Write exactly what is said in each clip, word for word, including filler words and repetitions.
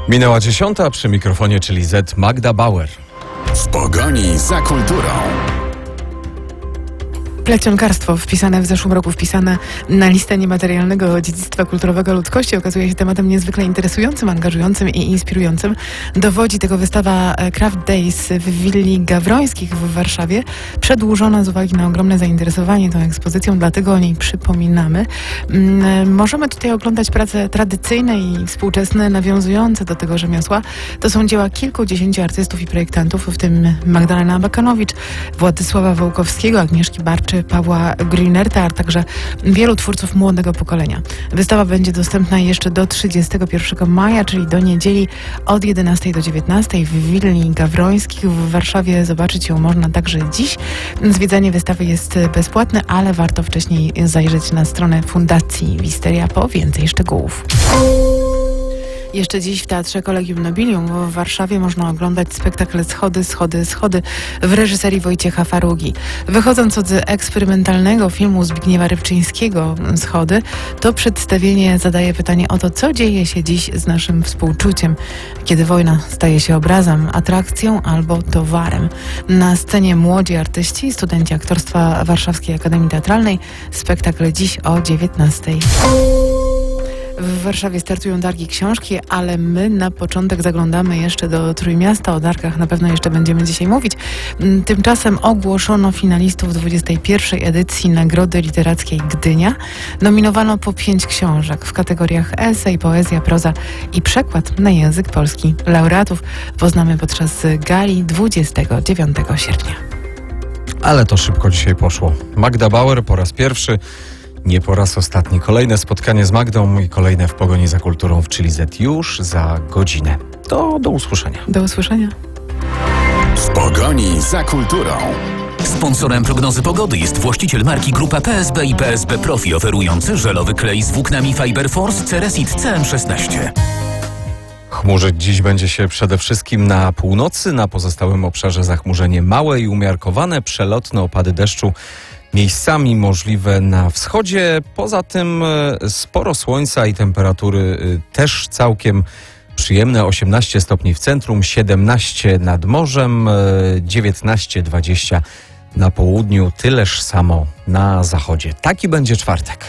Minęła dziesiąta, przy mikrofonie, czyli Z, Magda Bauer. W pogoni za kulturą. Plecionkarstwo, wpisane w zeszłym roku, wpisane na listę niematerialnego dziedzictwa kulturowego ludzkości, okazuje się tematem niezwykle interesującym, angażującym i inspirującym. Dowodzi tego wystawa Craft Days w willi Gawrońskich w Warszawie, przedłużona z uwagi na ogromne zainteresowanie tą ekspozycją, dlatego o niej przypominamy. Możemy tutaj oglądać prace tradycyjne i współczesne, nawiązujące do tego rzemiosła. To są dzieła kilkudziesięciu artystów i projektantów, w tym Magdalena Abakanowicz, Władysława Wołkowskiego, Agnieszki Barczy, Pawła Grünerta, a także wielu twórców młodego pokolenia. Wystawa będzie dostępna jeszcze do trzydziestego pierwszego maja, czyli do niedzieli od jedenastej do dziewiętnastej w willi Gawrońskich w Warszawie. Zobaczyć ją można także dziś. Zwiedzanie wystawy jest bezpłatne, ale warto wcześniej zajrzeć na stronę Fundacji Wisteria po więcej szczegółów. Jeszcze dziś w Teatrze Collegium Nobilium w Warszawie można oglądać spektakl Schody, Schody, Schody w reżyserii Wojciecha Farugi. Wychodząc od eksperymentalnego filmu Zbigniewa Rybczyńskiego Schody, to przedstawienie zadaje pytanie o to, co dzieje się dziś z naszym współczuciem, kiedy wojna staje się obrazem, atrakcją albo towarem. Na scenie młodzi artyści, studenci aktorstwa Warszawskiej Akademii Teatralnej. Spektakl dziś o dziewiętnastej. W Warszawie startują targi książki, ale my na początek zaglądamy jeszcze do Trójmiasta. O targach na pewno jeszcze będziemy dzisiaj mówić. Tymczasem ogłoszono finalistów dwudziestej pierwszej edycji Nagrody Literackiej Gdynia. Nominowano po pięć książek w kategoriach esej, poezja, proza i przekład na język polski. Laureatów poznamy podczas gali dwudziestego dziewiątego sierpnia. Ale to szybko dzisiaj poszło. Magda Bauer po raz pierwszy, nie po raz ostatni. Kolejne spotkanie z Magdą i kolejne w pogoni za kulturą w Chili Z już za godzinę. To do usłyszenia. Do usłyszenia. W pogoni za kulturą. Sponsorem prognozy pogody jest właściciel marki Grupa P S B i P S B Profi, oferujący żelowy klej z włóknami Fiberforce Ceresit C M szesnaście. Chmurzyć dziś będzie się przede wszystkim na północy, na pozostałym obszarze zachmurzenie małe i umiarkowane, przelotne opady deszczu miejscami możliwe na wschodzie. Poza tym sporo słońca i temperatury też całkiem przyjemne. osiemnaście stopni w centrum, siedemnaście nad morzem, dziewiętnaście dwadzieścia na południu, tyleż samo na zachodzie. Taki będzie czwartek.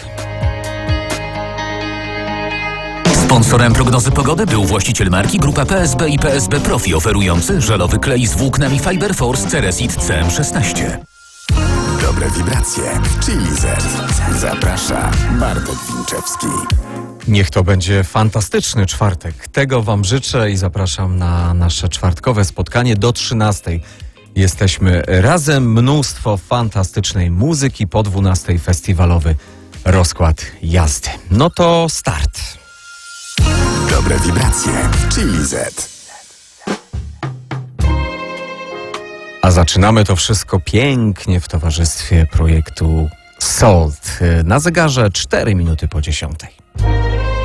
Sponsorem prognozy pogody był właściciel marki Grupa P S B i P S B Profi, oferujący żelowy klej z włóknami Fiberforce Ceresit C M szesnaście. Dobre wibracje w Chili Z. Zaprasza Bartek Winczewski. Niech to będzie fantastyczny czwartek. Tego wam życzę i zapraszam na nasze czwartkowe spotkanie do trzynastej. Jesteśmy razem, mnóstwo fantastycznej muzyki, po dwunastej festiwalowy rozkład jazdy. No to start. Dobre wibracje w Chili Z. A zaczynamy to wszystko pięknie w towarzystwie projektu Salt. Na zegarze cztery minuty po dziesiątej.